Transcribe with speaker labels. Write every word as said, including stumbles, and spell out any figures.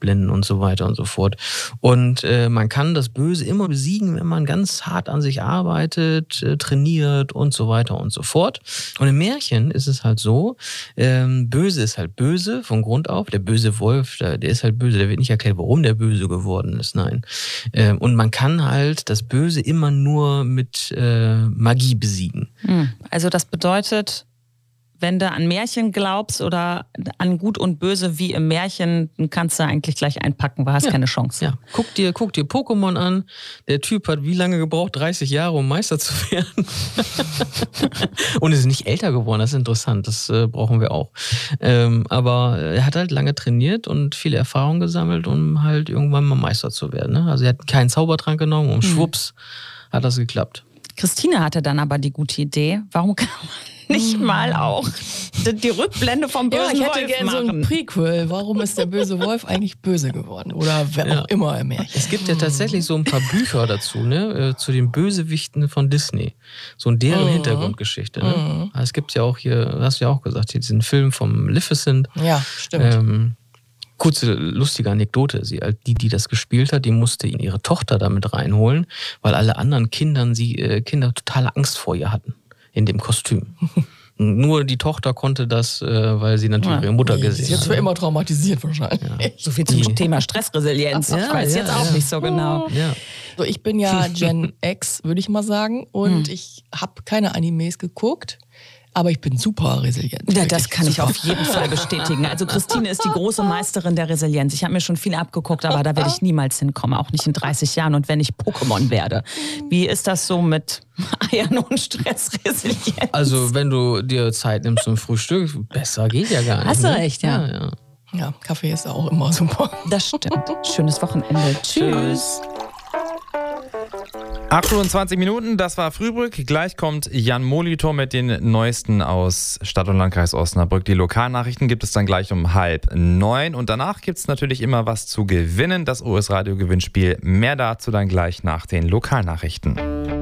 Speaker 1: Rückblenden und so weiter und so fort. Und äh, man kann das Böse immer besiegen, wenn man ganz hart an sich arbeitet, äh, trainiert und so weiter und so fort. Und im Märchen ist es halt so, ähm, böse ist halt böse von Grund auf. Der böse Wolf, der, der ist halt böse, der wird nicht erklärt, warum der böse geworden ist, nein. Ähm, und man kann halt das Böse immer nur mit äh, Magie besiegen.
Speaker 2: Also das bedeutet, wenn du an Märchen glaubst oder an Gut und Böse wie im Märchen, dann kannst du eigentlich gleich einpacken, weil hast
Speaker 1: ja.
Speaker 2: keine Chance.
Speaker 1: Ja. Guck dir, guck dir Pokémon an. Der Typ hat wie lange gebraucht? dreißig Jahre, um Meister zu werden. Und ist nicht älter geworden, das ist interessant, das äh, brauchen wir auch. Ähm, aber er hat halt lange trainiert und viele Erfahrungen gesammelt, um halt irgendwann mal Meister zu werden. Ne? Also er hat keinen Zaubertrank genommen und schwupps mhm. hat das geklappt.
Speaker 2: Christine hatte dann aber die gute Idee, warum kann man nicht mal auch die Rückblende vom bösen
Speaker 3: ja, ich hätte
Speaker 2: Wolf
Speaker 3: gerne
Speaker 2: machen.
Speaker 3: so ein Prequel. Warum ist der böse Wolf eigentlich böse geworden? Oder wer
Speaker 1: ja.
Speaker 3: auch immer im Märchen.
Speaker 1: Es gibt ja tatsächlich so ein paar Bücher dazu, ne, zu den Bösewichten von Disney. So in deren mhm. Hintergrundgeschichte. Ne? Mhm. Es gibt ja auch hier, hast du ja auch gesagt, hier diesen Film vom Maleficent.
Speaker 3: Ja, stimmt.
Speaker 1: Ähm, Kurze lustige Anekdote, sie, die, die das gespielt hat, die musste ihn ihre Tochter damit reinholen, weil alle anderen Kindern, sie, äh, Kinder totale Angst vor ihr hatten, in dem Kostüm. Nur die Tochter konnte das, äh, weil sie natürlich ja. ihre Mutter gesehen hat.
Speaker 3: Sie ist jetzt für immer traumatisiert wahrscheinlich.
Speaker 2: Ja. So viel zum die. Thema Stressresilienz. Ja, ich weiß ja, jetzt auch ja. nicht so genau.
Speaker 1: Ja.
Speaker 3: So, ich bin ja Gen X, würde ich mal sagen, und hm. ich habe keine Animes geguckt. Aber ich bin super resilient.
Speaker 2: Ja, das kann super. ich auf jeden Fall bestätigen. Also Christine ist die große Meisterin der Resilienz. Ich habe mir schon viel abgeguckt, aber da werde ich niemals hinkommen. Auch nicht in dreißig Jahren und wenn ich Pokémon werde. Wie ist das so mit Eiern und Stressresilienz?
Speaker 1: Also wenn du dir Zeit nimmst zum Frühstück, besser geht ja gar nicht.
Speaker 2: Hast du
Speaker 1: ne?
Speaker 2: recht, ja.
Speaker 1: ja, ja.
Speaker 3: Ja, Kaffee ist auch immer super.
Speaker 2: Das stimmt. Schönes Wochenende. Tschüss.
Speaker 4: achtundzwanzig Minuten, das war Frühbrück. Gleich kommt Jan Molitor mit den Neuesten aus Stadt- und Landkreis Osnabrück. Die Lokalnachrichten gibt es dann gleich um halb neun. Und danach gibt es natürlich immer was zu gewinnen. Das O S-Radio-Gewinnspiel. Mehr dazu dann gleich nach den Lokalnachrichten.